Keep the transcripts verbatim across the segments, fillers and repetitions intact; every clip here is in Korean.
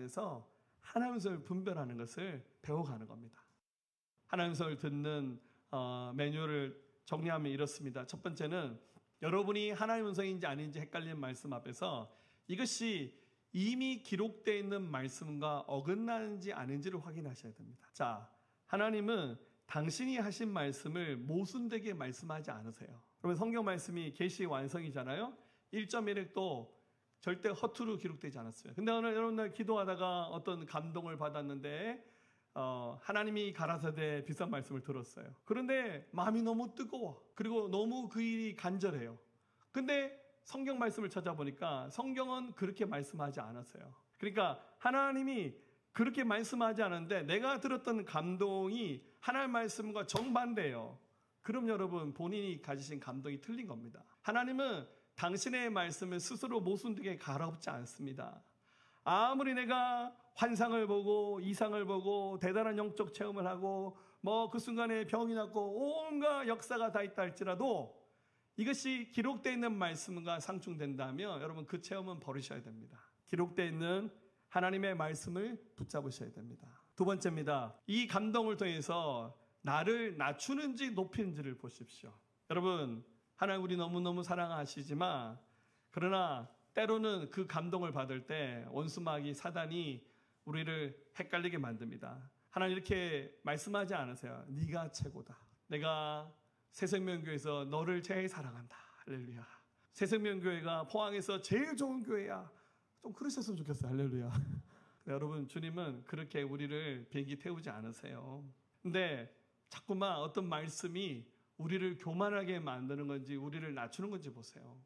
안에서 하나님의 음성을 분별하는 것을 배워가는 겁니다. 하나님의 음성을 듣는 어, 매뉴얼을 정리하면 이렇습니다. 첫 번째는 여러분이 하나님의 음성인지 아닌지 헷갈리는 말씀 앞에서 이것이 이미 기록되어 있는 말씀과 어긋나는지 아닌지를 확인하셔야 됩니다. 자, 하나님은 당신이 하신 말씀을 모순되게 말씀하지 않으세요. 그러면 성경 말씀이 계시의 완성이잖아요. 일 점 일 획도 절대 허투루 기록되지 않았어요. 근데 오늘 여러분들 기도하다가 어떤 감동을 받았는데 어, 하나님이 가라사대 비싼 말씀을 들었어요. 그런데 마음이 너무 뜨거워. 그리고 너무 그 일이 간절해요. 근데 성경 말씀을 찾아보니까 성경은 그렇게 말씀하지 않았어요. 그러니까 하나님이 그렇게 말씀하지 않았는데 내가 들었던 감동이 하나님의 말씀과 정반대예요. 그럼 여러분 본인이 가지신 감동이 틀린 겁니다. 하나님은 당신의 말씀을 스스로 모순되게 갈아엎지 않습니다. 아무리 내가 환상을 보고 이상을 보고 대단한 영적 체험을 하고 뭐 그 순간에 병이 났고 온갖 역사가 다 있다 할지라도 이것이 기록되어 있는 말씀과 상충된다면 여러분 그 체험은 버리셔야 됩니다. 기록되어 있는 하나님의 말씀을 붙잡으셔야 됩니다. 두 번째입니다. 이 감동을 통해서 나를 낮추는지 높이는지를 보십시오. 여러분 하나님 우리 너무너무 사랑하시지만 그러나 때로는 그 감동을 받을 때 원수마귀 사단이 우리를 헷갈리게 만듭니다. 하나님 이렇게 말씀하지 않으세요. 네가 최고다. 내가 새생명교회에서 너를 제일 사랑한다. 할렐루야. 새생명교회가 포항에서 제일 좋은 교회야. 좀 그러셨으면 좋겠어요. 할렐루야. 여러분 주님은 그렇게 우리를 비행기 태우지 않으세요. 근데 자꾸만 어떤 말씀이 우리를 교만하게 만드는 건지 우리를 낮추는 건지 보세요.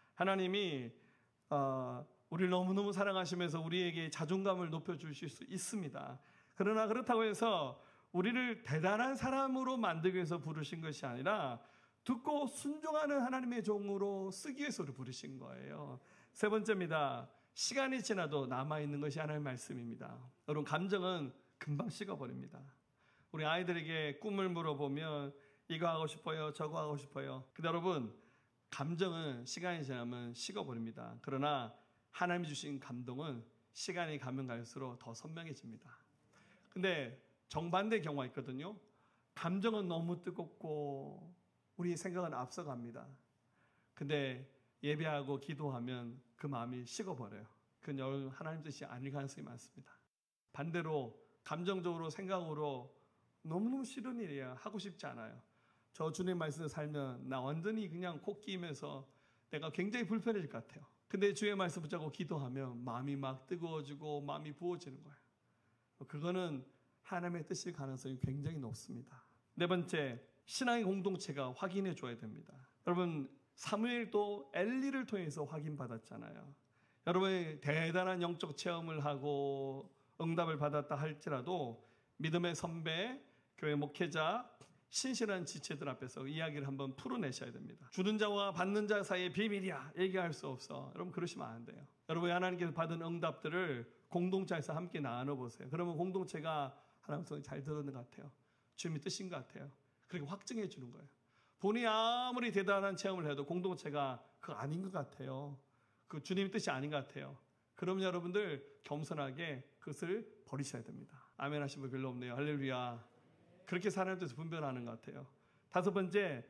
하나님이 어, 우리를 너무너무 사랑하시면서 우리에게 자존감을 높여주실 수 있습니다. 그러나 그렇다고 해서 우리를 대단한 사람으로 만들기 위해서 부르신 것이 아니라 듣고 순종하는 하나님의 종으로 쓰기 위해서 우리를 부르신 거예요. 세 번째입니다. 시간이 지나도 남아있는 것이 하나님의 말씀입니다. 여러분 감정은 금방 식어버립니다. 우리 아이들에게 꿈을 물어보면 이거 하고 싶어요, 저거 하고 싶어요. 근데 여러분 감정은 시간이 지나면 식어버립니다. 그러나 하나님이 주신 감동은 시간이 가면 갈수록 더 선명해집니다. 근데 정반대의 경우가 있거든요. 감정은 너무 뜨겁고 우리 생각은 앞서갑니다. 근데 예배하고 기도하면 그 마음이 식어버려요. 그건 하나님 뜻이 아닐 가능성이 많습니다. 반대로 감정적으로 생각으로 너무너무 싫은 일이야. 하고 싶지 않아요. 저 주님 말씀을 살면 나 완전히 그냥 코 끼면서 내가 굉장히 불편해질 것 같아요. 근데 주의 말씀 붙잡고 기도하면 마음이 막 뜨거워지고 마음이 부어지는 거예요. 그거는 하나님의 뜻일 가능성이 굉장히 높습니다. 네 번째, 신앙의 공동체가 확인해 줘야 됩니다. 여러분 사무엘도 엘리를 통해서 확인받았잖아요. 여러분이 대단한 영적 체험을 하고 응답을 받았다 할지라도 믿음의 선배, 교회 목회자, 신실한 지체들 앞에서 이야기를 한번 풀어내셔야 됩니다. 주는 자와 받는 자 사이의 비밀이야 얘기할 수 없어. 여러분 그러시면 안 돼요. 여러분이 하나님께서 받은 응답들을 공동체에서 함께 나눠보세요. 그러면 공동체가 하나님 성이 잘 들었는 것 같아요. 주님이 뜻인 것 같아요. 그렇게 확증해 주는 거예요. 본인이 아무리 대단한 체험을 해도 공동체가 그거 아닌 것 같아요. 그 주님의 뜻이 아닌 것 같아요. 그럼 여러분들 겸손하게 그것을 버리셔야 됩니다. 아멘 하신 분 별로 없네요. 할렐루야. 그렇게 사람에 대해서 분별하는 것 같아요. 다섯 번째,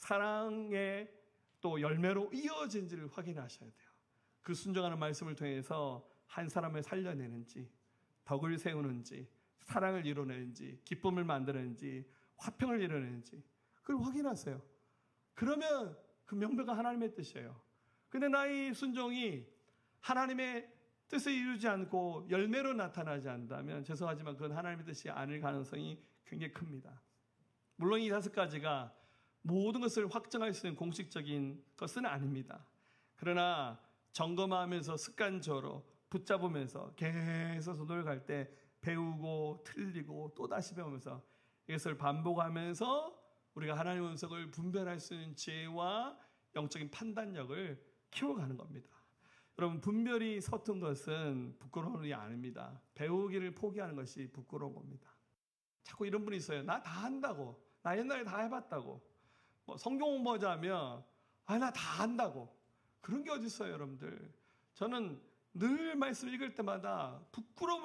사랑의 또 열매로 이어진지를 확인하셔야 돼요. 그 순종하는 말씀을 통해서 한 사람을 살려내는지, 덕을 세우는지, 사랑을 이뤄내는지, 기쁨을 만드는지, 화평을 이뤄내는지 그걸 확인하세요. 그러면 그 명배가 하나님의 뜻이에요. 근데 나의 순종이 하나님의 뜻을 이루지 않고 열매로 나타나지 않는다면 죄송하지만 그건 하나님의 뜻이 아닐 가능성이 굉장히 큽니다. 물론 이 다섯 가지가 모든 것을 확정할 수 있는 공식적인 것은 아닙니다. 그러나 점검하면서 습관적으로 붙잡으면서 계속 노력할 때 배우고 틀리고 또다시 배우면서 이것을 반복하면서 우리가 하나님의 음성을 분별할 수 있는 지혜와 영적인 판단력을 키워가는 겁니다. 여러분 분별이 서툰 것은 부끄러운 일이 아닙니다. 배우기를 포기하는 것이 부끄러운 겁니다. 자꾸 이런 분이 있어요. 나 다 한다고. 나 옛날에 다 해봤다고. 뭐 성경 공부하자면 아, 나 다 한다고. 그런 게 어디 있어요, 여러분들. 저는 늘 말씀 읽을 때마다 부끄러움을